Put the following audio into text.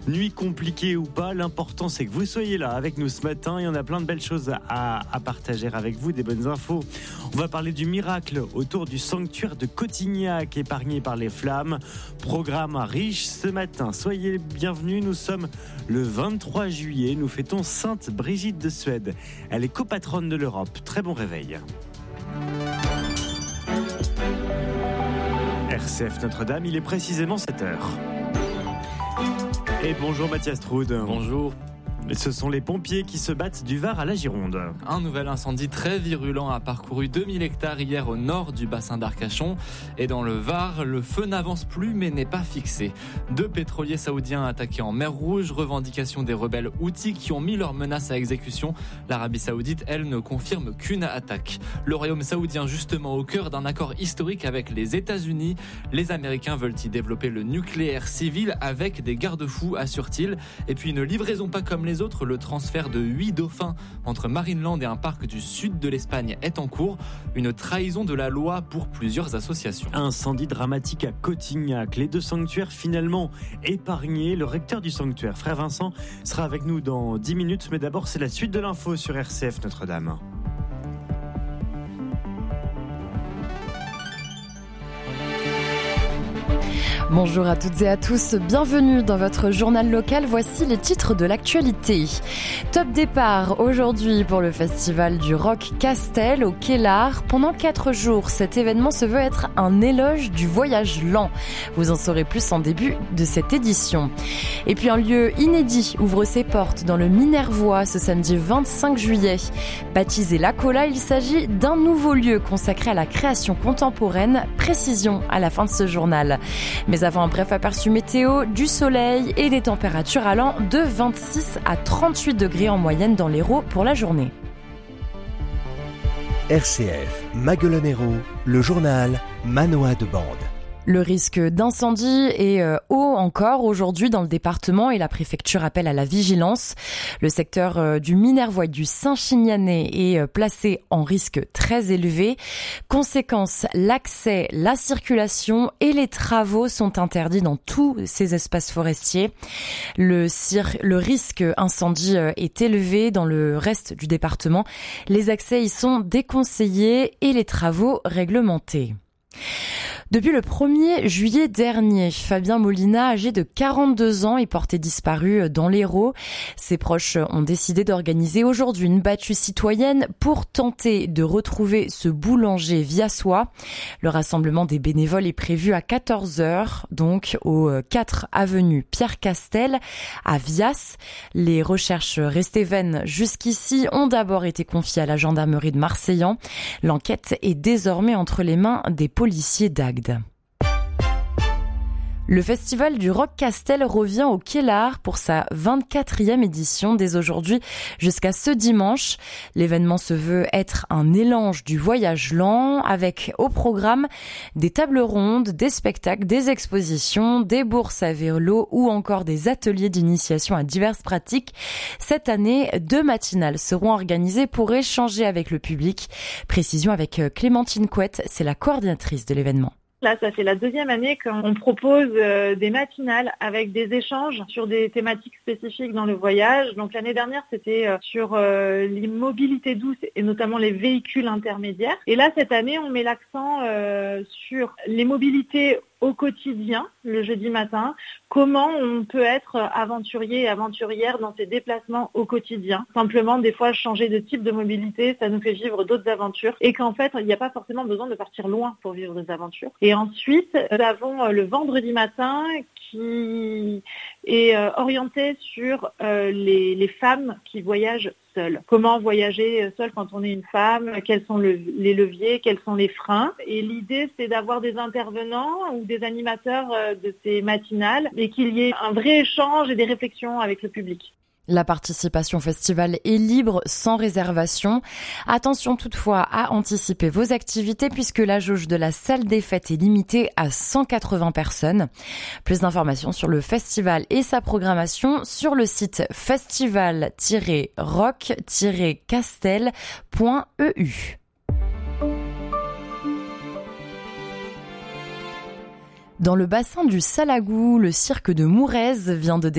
Nuit compliquée ou pas, l'important c'est que vous soyez là avec nous ce matin et on a plein de belles choses à partager avec vous, des bonnes infos. On va parler du miracle autour du sanctuaire de Cotignac épargné par les flammes. Programme riche ce matin. Soyez bienvenus, nous sommes le 23 juillet. Nous fêtons Sainte Brigitte de Suède. Elle est copatronne de l'Europe. Très bon réveil. RCF Notre-Dame, il est précisément 7h. Et bonjour Mathias Troude. Bonjour. Ce sont les pompiers qui se battent du Var à la Gironde. Un nouvel incendie très virulent a parcouru 2000 hectares hier au nord du bassin d'Arcachon. Et dans le Var, le feu n'avance plus mais n'est pas fixé. 2 pétroliers saoudiens attaqués en mer Rouge, revendication des rebelles Houthis qui ont mis leurs menaces à exécution. L'Arabie Saoudite, elle, ne confirme qu'une attaque. Le royaume saoudien, justement au cœur d'un accord historique avec les États-Unis. Les Américains veulent y développer le nucléaire civil avec des garde-fous, assure-t-il. Et puis une livraison pas comme les autres, le transfert de 8 dauphins entre Marineland et un parc du sud de l'Espagne est en cours. Une trahison de la loi pour plusieurs associations. Incendie dramatique à Cotignac. Les 2 sanctuaires finalement épargnés. Le recteur du sanctuaire, frère Vincent, sera avec nous dans 10 minutes. Mais d'abord, c'est la suite de l'info sur RCF Notre-Dame. Bonjour à toutes et à tous, bienvenue dans votre journal local, voici les titres de l'actualité. Top départ aujourd'hui pour le festival du Rock Castel au Quai-Lart. Pendant 4 jours, cet événement se veut être un éloge du voyage lent. Vous en saurez plus en début de cette édition. Et puis un lieu inédit ouvre ses portes dans le Minervois ce samedi 25 juillet. Baptisé La Cola, il s'agit d'un nouveau lieu consacré à la création contemporaine. Précision à la fin de ce journal. Mais avant un bref aperçu météo, du soleil et des températures allant de 26 à 38 degrés en moyenne dans l'Hérault pour la journée. RCF, Maguelonero, le journal Manoa de Bande. Le risque d'incendie est haut encore aujourd'hui dans le département et la préfecture appelle à la vigilance. Le secteur du Minervois et du Saint-Chinianais est placé en risque très élevé. Conséquence, l'accès, la circulation et les travaux sont interdits dans tous ces espaces forestiers. Le risque incendie est élevé dans le reste du département. Les accès y sont déconseillés et les travaux réglementés. Depuis le 1er juillet dernier, Fabien Molina, âgé de 42 ans, est porté disparu dans l'Hérault. Ses proches ont décidé d'organiser aujourd'hui une battue citoyenne pour tenter de retrouver ce boulanger viassois. Le rassemblement des bénévoles est prévu à 14h, donc au 4 avenue Pierre Castel à Vias. Les recherches restées vaines jusqu'ici ont d'abord été confiées à la gendarmerie de Marseillan. L'enquête est désormais entre les mains des policiers d'Agde. Le festival du Rock Castel revient au Quai-Lart pour sa 24e édition dès aujourd'hui jusqu'à ce dimanche. L'événement se veut être un élange du voyage lent avec au programme des tables rondes, des spectacles, des expositions, des bourses à vélo ou encore des ateliers d'initiation à diverses pratiques. Cette année, 2 matinales seront organisées pour échanger avec le public. Précision avec Clémentine Couette, c'est la coordinatrice de l'événement. Là, ça fait la 2e année qu'on propose des matinales avec des échanges sur des thématiques spécifiques dans le voyage. Donc l'année dernière, c'était sur les mobilités douces et notamment les véhicules intermédiaires. Et là, cette année, on met l'accent sur les mobilités au quotidien, le jeudi matin, comment on peut être aventurier et aventurière dans ses déplacements au quotidien. Simplement, des fois, changer de type de mobilité, ça nous fait vivre d'autres aventures et qu'en fait, il n'y a pas forcément besoin de partir loin pour vivre des aventures. Et ensuite, nous avons le vendredi matin qui est orienté sur les femmes qui voyagent seules. Comment voyager seule quand on est une femme, quels sont les leviers, quels sont les freins. Et l'idée, c'est d'avoir des intervenants ou des animateurs de ces matinales et qu'il y ait un vrai échange et des réflexions avec le public. La participation au festival est libre, sans réservation. Attention toutefois à anticiper vos activités puisque la jauge de la salle des fêtes est limitée à 180 personnes. Plus d'informations sur le festival et sa programmation sur le site festival-rock-castel.eu. Dans le bassin du Salagou, le cirque de Mourez vient de